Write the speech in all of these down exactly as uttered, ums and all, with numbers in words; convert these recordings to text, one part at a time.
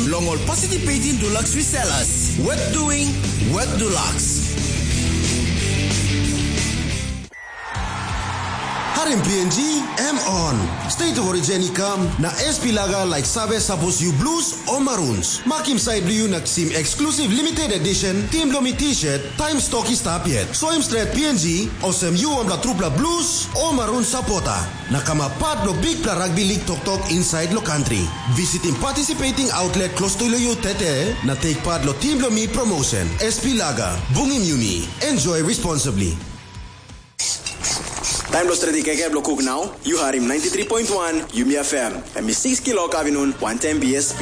long all participating Dulux resellers. What doing? What Dulux? Harim P N G, M on. State of origin come na S P Laga like sabe suppose you blues or maroons. Makim side blue na sim exclusive limited edition Team Lomi t-shirt time stocky stop yet. So im straight P N G or some you on the trupla blues or maroon supporter. Na kama part lo big pla rugby league tok tok inside lo country. Visiting participating outlet close to you tete na take part lo Team Lomi promotion. S P Laga, bungim yumi. Enjoy responsibly. Time los ready keke blo cook now. You harim ninety-three point one Yumi F M. And me six kilo kavinun one ten B S P.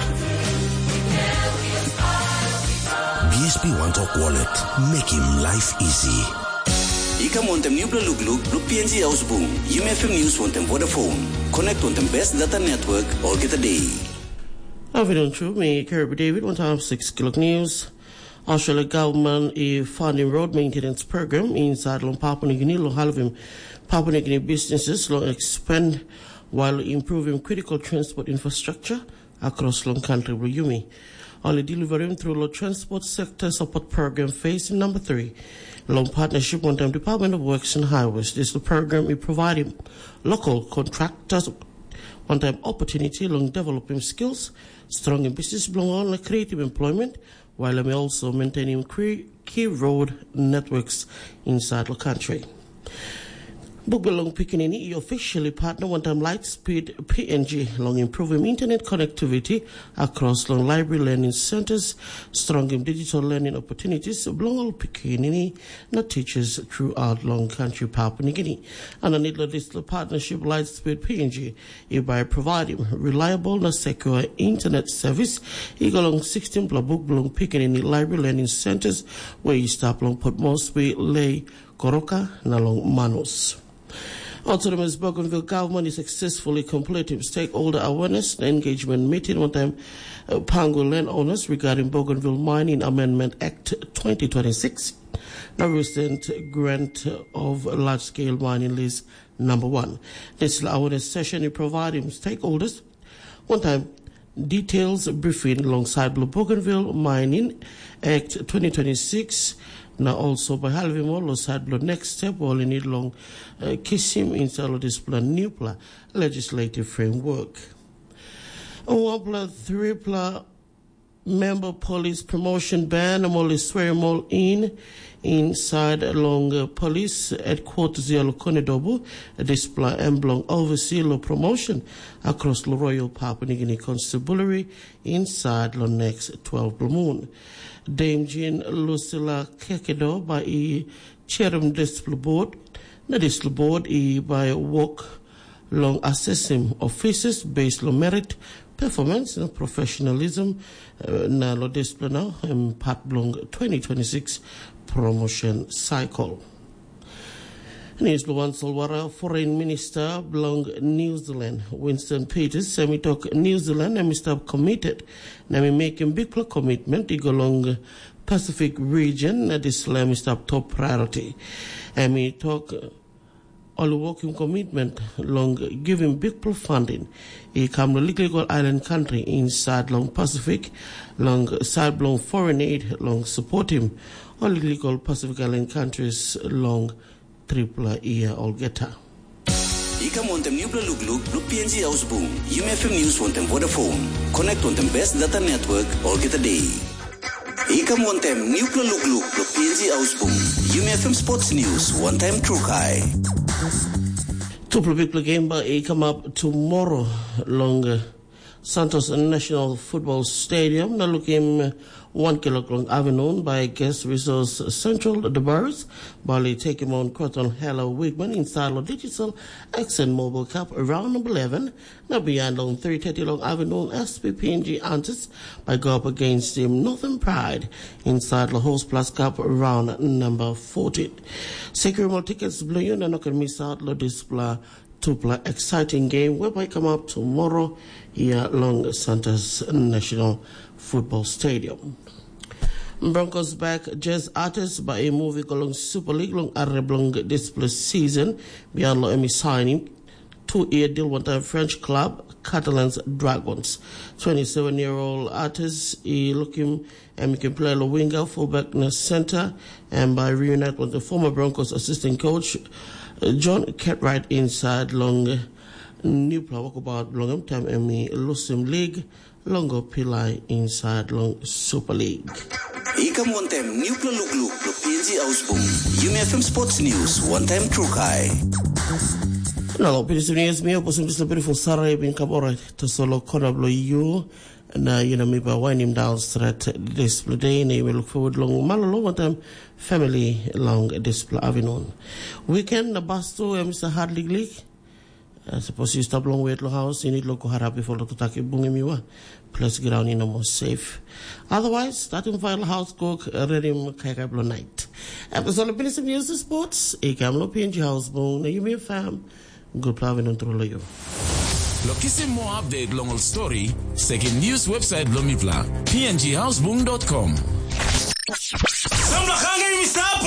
B S P want talk wallet. Make him life easy. Ika montem new blo look look look P N G house boom. Yumi F M news want them Vodafone. Connect on them best data network all get a day. Avidon true me Kirby David one time six kilo news. Australia government is funding road maintenance program inside Long Papua New Guinea, Long Halvim Papua New Guinea businesses long expand while improving critical transport infrastructure across Long Country Yumi. Only delivering through the transport sector support program phase number three. Long partnership with the Department of Works and Highways. This is the program is providing local contractors one-time opportunity long developing skills, strong in business, belong on creative employment, while I'm also maintaining key road networks inside the country. Bugalong Pikinini officially partner one-time Lightspeed P N G, long improving internet connectivity across long library learning centers, strong in digital learning opportunities, belong Pikinini, not teachers throughout long country Papua New Guinea. And I need this partnership Lightspeed P N G by providing reliable and secure internet service. Igalong sixteen book belong Pikinini library learning centers where you stop long Port Moresby, Lay, Koroka, Nalong Manus. Autonomous Bougainville government is successfully completing stakeholder awareness and engagement meeting one time uh, Pango landowners regarding Bougainville Mining Amendment Act twenty twenty-six. The recent grant of large-scale mining lease number one. This awareness session is providing stakeholders one time details briefing alongside Blue Bougainville Mining Act twenty twenty-six. Now also by Halvimo, Losad Blue next step, all in it long uh, Kissim inside this plan new plan legislative framework. One plus three plus member police promotion ban, I'm only swearing all in inside along uh, police headquarters Yalo Konedobu, this plan emblem oversee law promotion across the Royal Papua New Guinea Constabulary inside the next twelve blue moon. Dame Jean Lucilla Kekedo by e chairman display board. The display board e by work long assessing officers based on merit, performance and professionalism. Uh, na lo display now and part long twenty twenty-six promotion cycle. News Luan Solwara, Foreign Minister belong New Zealand, Winston Peters, semi talk New Zealand and Mister committed. Now we making big commitment to go along Pacific region that is Mister top priority. And we talk all the working commitment long giving big funding. He come to legal island country inside long Pacific, long side long foreign aid, long support him. All legal Pacific island countries long triple year all geta. Ika montem new blo look look look P N G house boom. U M F M news want them Vodafone. Connect on them best data network all get a day. Ika montem new blo look look look P N G house boom. U M F M sports news one time true high. Two people game by a come up tomorrow long Santos National Football Stadium. Now looking one kilogram avenue by Guest Resource Central, the Barres. Bali taking on Cotton Hello Wigman inside of Digital Exxon Mobile Cup round number eleven. Now beyond on three thirty Long Avenue, S P P N G Antis by go up against Team Northern Pride inside the Host Plus Cup round number fourteen. Secure tickets blue you and not gonna miss out the display to play exciting game whereby come up tomorrow here along Santos National Football Stadium. Broncos back jazz artists by a movie called Super League long Arab long display season beyond Emi signing two-year deal with the French club Catalans Dragons. twenty-seven-year-old artist, he looking and he can play the winger, fullback, in the center, and by reunite with the former Broncos assistant coach John Cartwright inside long new player walk about long time and me Lusim League, longer Pillai inside long Super League. Ika montem new plulugluk lo P N G Ausbung. U M F M Sports News one time Trukai. Na lo P N G News mi opo simple beautiful Sarai bin kabora to solo konablo you na you know me ba wine him down straight display day and we look forward long malo long time family long display afternoon. Weekend na basto ya Mister Hardly League. I suppose you stop long way at the house, you need local harap before the Taki Bungimiwa. Plus ground in a more safe. Otherwise, starting file house cook, ready Kaikablo night. Episode of P News Sports, a Camlo P N G house bone, you may fam. Good plavin on through you. Lokisi more update long story, second news website Blomipla, p n g house boom dot com.